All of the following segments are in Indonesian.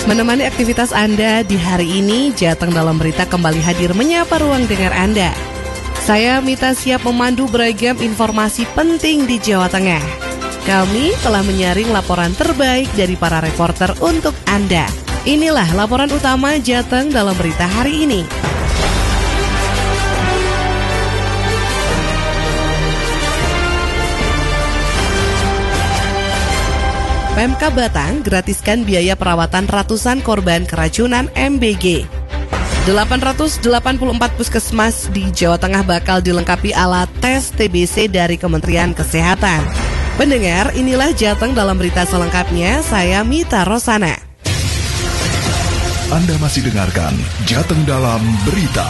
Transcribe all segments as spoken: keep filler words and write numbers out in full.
Menemani aktivitas Anda di hari ini, Jateng Dalam Berita kembali hadir menyapa ruang dengar Anda. Saya Mita siap memandu beragam informasi penting di Jawa Tengah. Kami telah menyaring laporan terbaik dari para reporter untuk Anda. Inilah laporan utama Jateng Dalam Berita hari ini. Pemkab Batang gratiskan biaya perawatan ratusan korban keracunan M B G. delapan ratus delapan puluh empat puskesmas di Jawa Tengah bakal dilengkapi alat tes T B C dari Kementerian Kesehatan. Pendengar, inilah Jateng Dalam Berita selengkapnya. Saya Mita Rosana. Anda masih dengarkan Jateng Dalam Berita.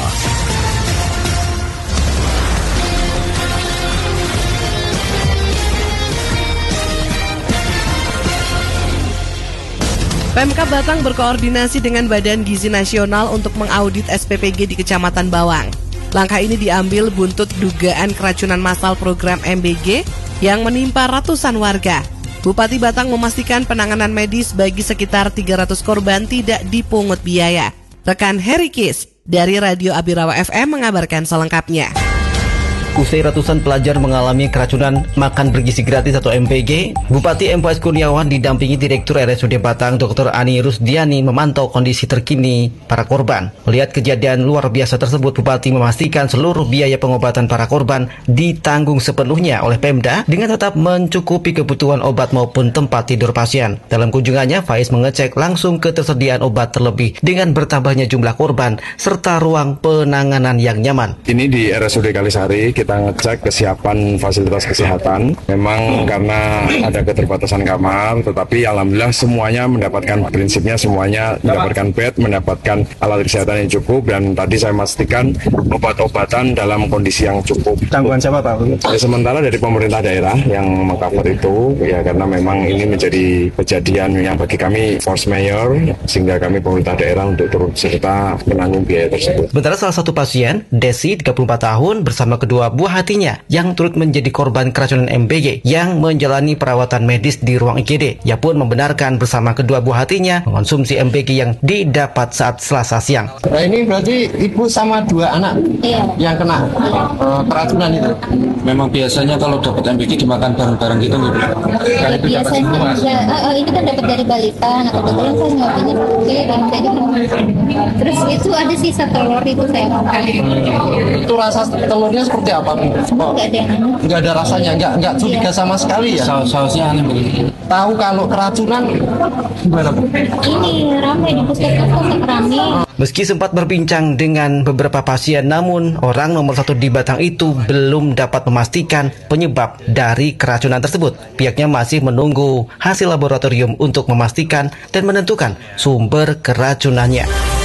Pemkab Batang berkoordinasi dengan Badan Gizi Nasional untuk mengaudit S P P G di Kecamatan Bawang. Langkah ini diambil buntut dugaan keracunan massal program M B G yang menimpa ratusan warga. Bupati Batang memastikan penanganan medis bagi sekitar tiga ratus korban tidak dipungut biaya. Rekan Heri Kis dari Radio Abirawa F M mengabarkan selengkapnya. Usai ratusan pelajar mengalami keracunan makan bergizi gratis atau M B G, Bupati M P S Kurniawan didampingi Direktur R S U D Batang Doktor Ani Rusdiani memantau kondisi terkini para korban. Melihat kejadian luar biasa tersebut, Bupati memastikan seluruh biaya pengobatan para korban ditanggung sepenuhnya oleh Pemda dengan tetap mencukupi kebutuhan obat maupun tempat tidur pasien. Dalam kunjungannya, Faiz mengecek langsung ketersediaan obat terlebih dengan bertambahnya jumlah korban serta ruang penanganan yang nyaman. Ini di R S U D Kalisari kita ngecek kesiapan fasilitas kesehatan. Memang karena ada keterbatasan kamar, tetapi alhamdulillah semuanya mendapatkan, prinsipnya semuanya mendapatkan bed, mendapatkan alat kesehatan yang cukup, dan tadi saya memastikan obat-obatan dalam kondisi yang cukup. Tanggungan siapa Pak? Ya, sementara dari pemerintah daerah yang mengcover itu, ya karena memang ini menjadi kejadian yang bagi kami force majeure, sehingga kami pemerintah daerah untuk turut serta menanggung biaya tersebut. Sementara salah satu pasien, Desi, tiga puluh empat tahun, bersama kedua buah hatinya yang turut menjadi korban keracunan M B G yang menjalani perawatan medis di ruang I G D. Ia pun membenarkan bersama kedua buah hatinya mengonsumsi M B G yang didapat saat Selasa siang. Nah, ini berarti ibu sama dua anak iya. yang kena uh, keracunan itu. Memang biasanya kalau dapat M B G dimakan bareng-bareng gitu nggak? Ya, biasanya ya, uh, ini kan dapat dari balita, nah kebetulan saya nggak punya dan jadi terus itu ada sisa telur itu saya makan. Itu rasa telurnya seperti apa? Oh, nggak ada yang aneh. Nggak ada rasanya, nggak nggak curiga iya. sama sekali ya. Saus-sausnya aneh begitu. Tahu kalau keracunan gimana Bu? Ini ramai di puskesmas ramai. Meski sempat berbincang dengan beberapa pasien, namun orang nomor satu di Batang itu belum dapat memastikan penyebab dari keracunan tersebut. Pihaknya masih menunggu hasil laboratorium untuk memastikan dan menentukan sumber keracunannya.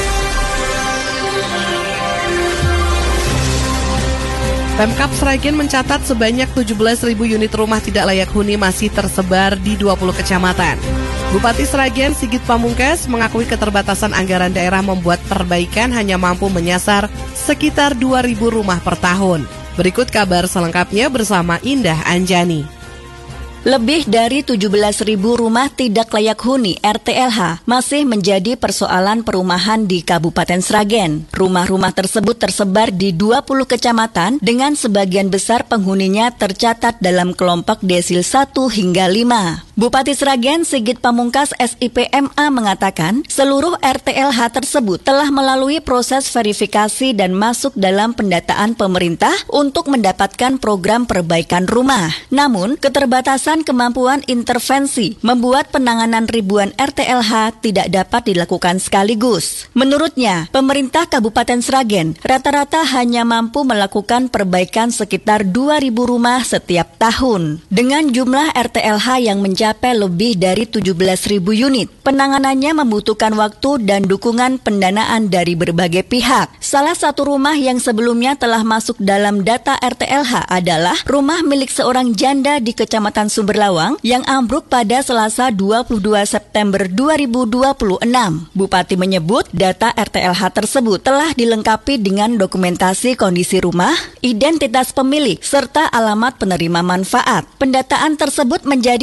Pemkab Sragen mencatat sebanyak tujuh belas ribu unit rumah tidak layak huni masih tersebar di dua puluh kecamatan. Bupati Sragen Sigit Pamungkas mengakui keterbatasan anggaran daerah membuat perbaikan hanya mampu menyasar sekitar dua ribu rumah per tahun. Berikut kabar selengkapnya bersama Indah Anjani. Lebih dari tujuh belas ribu rumah tidak layak huni R T L H masih menjadi persoalan perumahan di Kabupaten Sragen. Rumah-rumah tersebut tersebar di dua puluh kecamatan dengan sebagian besar penghuninya tercatat dalam kelompok desil satu hingga lima. Bupati Sragen Sigit Pamungkas S I P M A mengatakan seluruh R T L H tersebut telah melalui proses verifikasi dan masuk dalam pendataan pemerintah untuk mendapatkan program perbaikan rumah. Namun, keterbatasan kemampuan intervensi membuat penanganan ribuan R T L H tidak dapat dilakukan sekaligus. Menurutnya, pemerintah Kabupaten Sragen rata-rata hanya mampu melakukan perbaikan sekitar dua ribu rumah setiap tahun. Dengan jumlah R T L H yang mencapai lebih dari tujuh belas ribu unit, penanganannya membutuhkan waktu dan dukungan pendanaan dari berbagai pihak. Salah satu rumah yang sebelumnya telah masuk dalam data R T L H adalah rumah milik seorang janda di Kecamatan Sumberlawang yang ambruk pada Selasa dua puluh dua September dua ribu dua puluh enam. Bupati menyebut data R T L H tersebut telah dilengkapi dengan dokumentasi kondisi rumah, identitas pemilik, serta alamat penerima manfaat. Pendataan tersebut menjadi dasar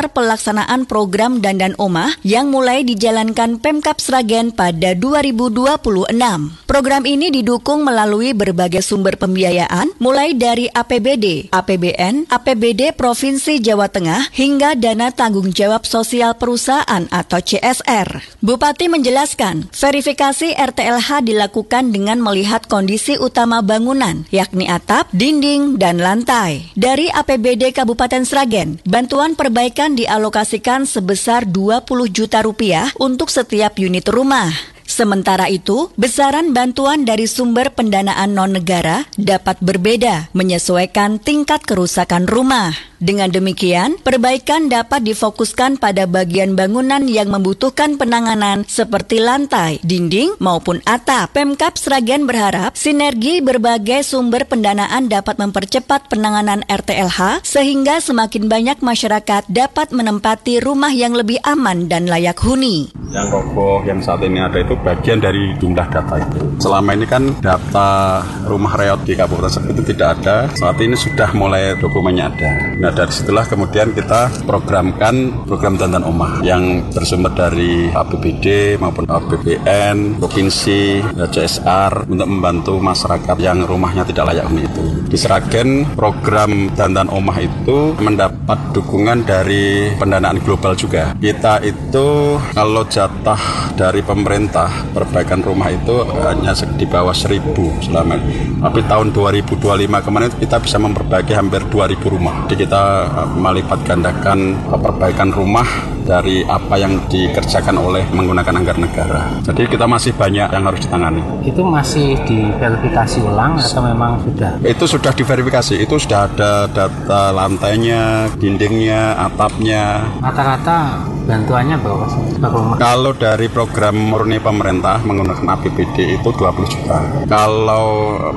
daftar pelaksanaan program Dandan Omah yang mulai dijalankan Pemkab Sragen pada dua ribu dua puluh enam. Program ini didukung melalui berbagai sumber pembiayaan, mulai dari A P B D, A P B N, A P B D Provinsi Jawa Tengah, hingga Dana Tanggung Jawab Sosial Perusahaan atau C S R. Bupati menjelaskan, verifikasi R T L H dilakukan dengan melihat kondisi utama bangunan, yakni atap, dinding, dan lantai. Dari A P B D Kabupaten Sragen, bantuan perbaikan dialokasikan sebesar dua puluh juta rupiah untuk setiap unit rumah. Sementara itu, besaran bantuan dari sumber pendanaan non-negara dapat berbeda menyesuaikan tingkat kerusakan rumah. Dengan demikian, perbaikan dapat difokuskan pada bagian bangunan yang membutuhkan penanganan seperti lantai, dinding, maupun atap. Pemkab Sragen berharap sinergi berbagai sumber pendanaan dapat mempercepat penanganan R T L H sehingga semakin banyak masyarakat dapat menempati rumah yang lebih aman dan layak huni. Yang roboh yang saat ini ada itu bagian dari jumlah data itu. Selama ini kan data rumah reot di Kabupaten Sragen itu tidak ada. Saat ini sudah mulai dokumennya ada. Nah, dari situlah kemudian kita programkan program Dandan Omah yang bersumber dari A P B D maupun A P B N, Provinsi, C S R untuk membantu masyarakat yang rumahnya tidak layak huni itu. Di Sragen, program Dandan Omah itu mendapat dukungan dari pendanaan global juga. Kita itu kalau jatah dari pemerintah perbaikan rumah itu hanya di bawah seribu selama ini. Tapi tahun dua ribu dua puluh lima kemarin kita bisa memperbaiki hampir dua ribu rumah. Jadi kita melipat gandakan perbaikan rumah dari apa yang dikerjakan oleh menggunakan anggaran negara. Jadi kita masih banyak yang harus ditangani. Itu masih diverifikasi ulang atau memang sudah? Itu sudah diverifikasi, itu sudah ada data lantainya, dindingnya, atapnya. Rata-rata bantuannya berapa sih? Kalau dari program murni pemerintah menggunakan A P B D itu dua puluh juta. Kalau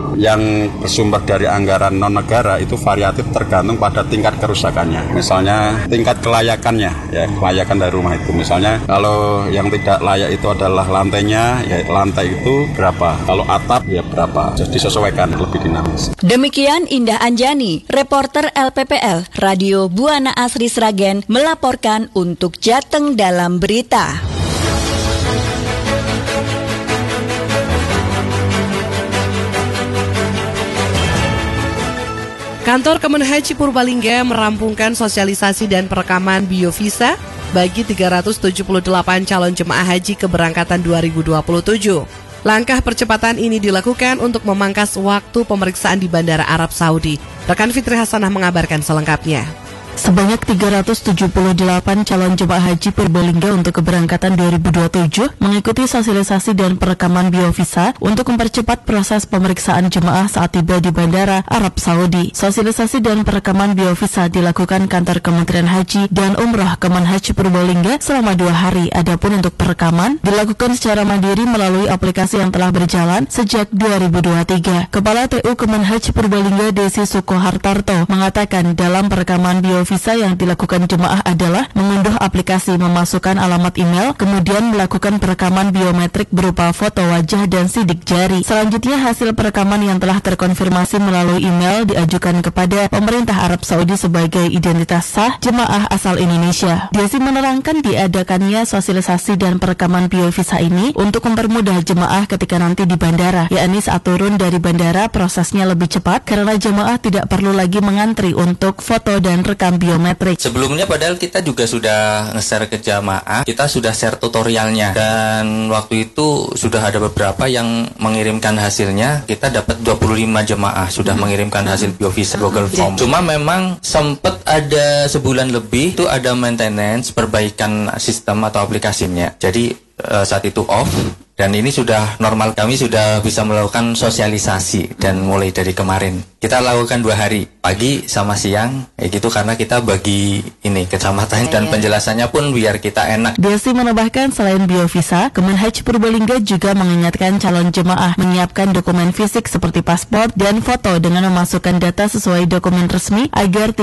yang bersumber dari anggaran non-negara itu variatif tergantung pada tingkat kerusakannya. Misalnya tingkat kelayakannya, ya kelayakan dari rumah itu. Misalnya kalau yang tidak layak itu adalah lantainya, ya lantai itu berapa. Kalau atap ya berapa. Jadi disesuaikan lebih dinamis. Demikian Indah Anjani, reporter L P P L Radio Buana Asri Sragen melaporkan untuk Jateng dalam berita. Kantor Kemenhaji Purbalingga merampungkan sosialisasi dan perekaman biovisa bagi tiga ratus tujuh puluh delapan calon jemaah haji keberangkatan dua ribu dua puluh tujuh. Langkah percepatan ini dilakukan untuk memangkas waktu pemeriksaan di Bandara Arab Saudi. Rekan Fitri Hasanah mengabarkan selengkapnya. Sebanyak tiga ratus tujuh puluh delapan calon jemaah haji Purbalingga untuk keberangkatan dua ribu dua puluh tujuh mengikuti sosialisasi dan perekaman biovisa untuk mempercepat proses pemeriksaan jemaah saat tiba di Bandara Arab Saudi. Sosialisasi dan perekaman biovisa dilakukan kantor Kementerian Haji dan Umroh Kemenhaji Purbalingga selama dua hari. Adapun untuk perekaman dilakukan secara mandiri melalui aplikasi yang telah berjalan sejak dua ribu dua puluh tiga. Kepala T U Kemenhaji Purbalingga Desi Sukohartarto mengatakan dalam perekaman biovisa visa yang dilakukan jemaah adalah mengunduh aplikasi, memasukkan alamat email, kemudian melakukan perekaman biometrik berupa foto wajah dan sidik jari. Selanjutnya hasil perekaman yang telah terkonfirmasi melalui email diajukan kepada pemerintah Arab Saudi sebagai identitas sah jemaah asal Indonesia. Desi menerangkan diadakannya sosialisasi dan perekaman biovisa ini untuk mempermudah jemaah ketika nanti di bandara, yakni saat turun dari bandara prosesnya lebih cepat karena jemaah tidak perlu lagi mengantri untuk foto dan rekam biometrik. Sebelumnya padahal kita juga sudah nge-share ke jamaah, kita sudah share tutorialnya dan waktu itu sudah ada beberapa yang mengirimkan hasilnya. Kita dapat dua puluh lima jemaah sudah hmm. mengirimkan hasil biovisa Google Form. Cuma memang sempat ada sebulan lebih itu ada maintenance, perbaikan sistem atau aplikasinya. Jadi uh, saat itu off. Dan ini sudah normal, kami sudah bisa melakukan sosialisasi dan mulai dari kemarin. Kita lakukan dua hari, pagi sama siang, kayak gitu karena kita bagi ini kecamatan dan penjelasannya pun biar kita enak. Desi menambahkan selain biovisa, Kemenhaji Purbalingga juga mengingatkan calon jemaah menyiapkan dokumen fisik seperti paspor dan foto dengan memasukkan data sesuai dokumen resmi agar